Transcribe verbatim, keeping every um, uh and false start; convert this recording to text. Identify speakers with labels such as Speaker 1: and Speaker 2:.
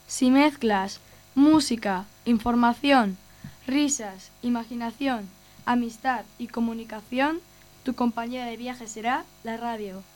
Speaker 1: Si mezclas música, información, risas, imaginación, amistad y comunicación, tu compañera de viaje será la radio.